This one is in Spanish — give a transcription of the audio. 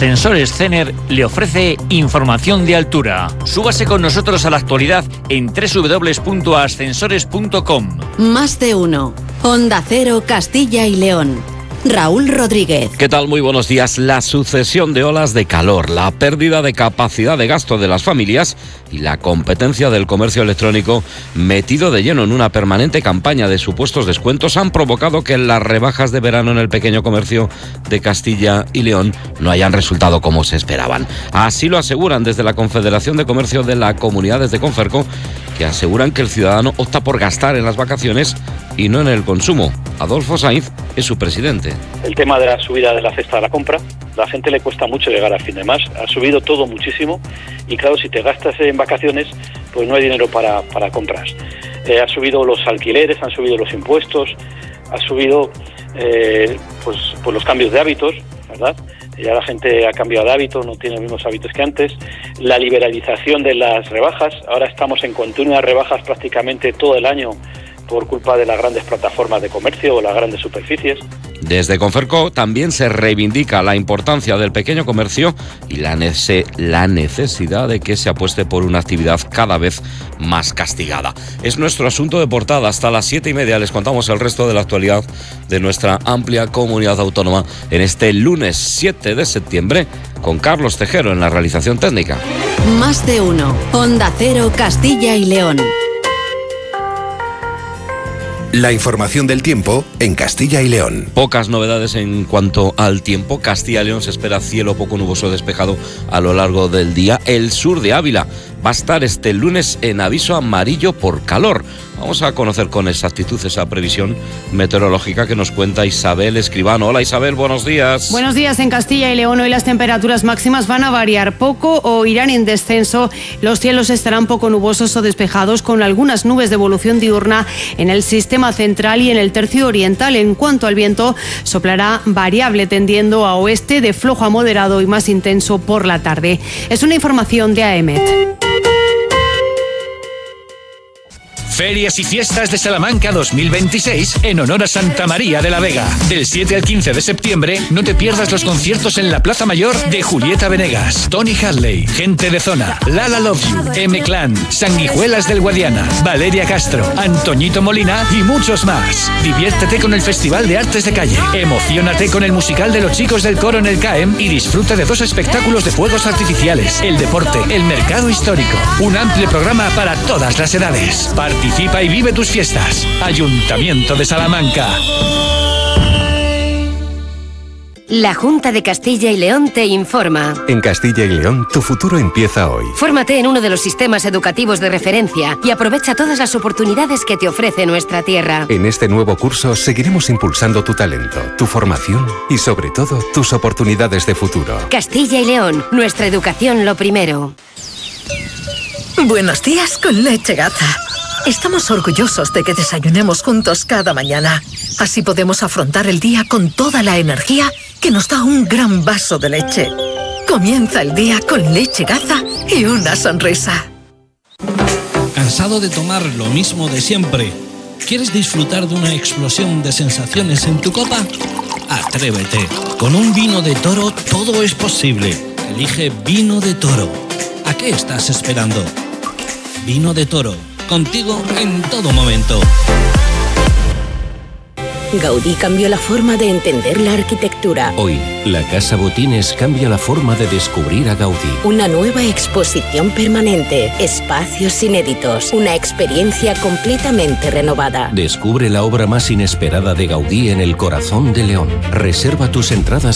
Ascensores Cener le ofrece información de altura. Súbase con nosotros a la actualidad en www.ascensores.com. Más de uno. Onda Cero, Castilla y León. Raúl Rodríguez. ¿Qué tal? Muy buenos días. La sucesión de olas de calor, la pérdida de capacidad de gasto de las familias y la competencia del comercio electrónico metido de lleno en una permanente campaña de supuestos descuentos han provocado que las rebajas de verano en el pequeño comercio de Castilla y León no hayan resultado como se esperaban. Así lo aseguran desde la Confederación de Comercio de la Comunidades de Conferco, que aseguran que el ciudadano opta por gastar en las vacaciones y no en el consumo. Adolfo Sainz es su presidente. El tema de la subida de la cesta de la compra, la gente le cuesta mucho llegar a fin de mes, ha subido todo muchísimo y claro, si te gastas en vacaciones, pues no hay dinero para compras. Ha subido los alquileres, han subido los impuestos, ha subido pues los cambios de hábitos, ¿verdad? Ya la gente ha cambiado de hábito, no tiene los mismos hábitos que antes. La liberalización de las rebajas, ahora estamos en continuas rebajas prácticamente todo el año por culpa de las grandes plataformas de comercio o las grandes superficies. Desde Conferco también se reivindica la importancia del pequeño comercio y la necesidad de que se apueste por una actividad cada vez más castigada. Es nuestro asunto de portada. Hasta las 7:30 les contamos el resto de la actualidad de nuestra amplia comunidad autónoma en este lunes 7 de septiembre con Carlos Tejero en la realización técnica. Más de uno. Onda Cero, Castilla y León. La información del tiempo en Castilla y León. Pocas novedades en cuanto al tiempo. Castilla y León se espera cielo poco nuboso despejado a lo largo del día. El sur de Ávila va a estar este lunes en aviso amarillo por calor. Vamos a conocer con exactitud esa previsión meteorológica que nos cuenta Isabel Escribano. Hola Isabel, buenos días. Buenos días. En Castilla y León hoy las temperaturas máximas van a variar poco o irán en descenso. Los cielos estarán poco nubosos o despejados con algunas nubes de evolución diurna en el sistema central y en el tercio oriental. En cuanto al viento, soplará variable tendiendo a oeste de flojo a moderado y más intenso por la tarde. Es una información de AEMET. Ferias y Fiestas de Salamanca 2026 en honor a Santa María de la Vega. Del 7 al 15 de septiembre no te pierdas los conciertos en la Plaza Mayor de Julieta Venegas, Tony Hadley, Gente de Zona, Lala Love You, M-Clan, Sanguijuelas del Guadiana, Valeria Castro, Antoñito Molina y muchos más. Diviértete con el Festival de Artes de Calle. Emociónate con el musical de los chicos del coro en el CAEM y disfruta de 2 espectáculos de fuegos artificiales, el deporte, el mercado histórico. Un amplio programa para todas las edades. Participa y vive tus fiestas. Ayuntamiento de Salamanca. La Junta de Castilla y León te informa. En Castilla y León, tu futuro empieza hoy. Fórmate en uno de los sistemas educativos de referencia y aprovecha todas las oportunidades que te ofrece nuestra tierra. En este nuevo curso seguiremos impulsando tu talento, tu formación y sobre todo tus oportunidades de futuro. Castilla y León, nuestra educación lo primero. Buenos días con Leche Gaza. Estamos orgullosos de que desayunemos juntos cada mañana. Así podemos afrontar el día con toda la energía que nos da un gran vaso de leche. Comienza el día con Leche Gaza y una sonrisa. ¿Cansado de tomar lo mismo de siempre? ¿Quieres disfrutar de una explosión de sensaciones en tu copa? Atrévete. Con un vino de Toro todo es posible. Elige Vino de Toro. ¿A qué estás esperando? Vino de Toro. Contigo en todo momento. Gaudí cambió la forma de entender la arquitectura. Hoy, la Casa Botines cambia la forma de descubrir a Gaudí. Una nueva exposición permanente, espacios inéditos, una experiencia completamente renovada. Descubre la obra más inesperada de Gaudí en el corazón de León. Reserva tus entradas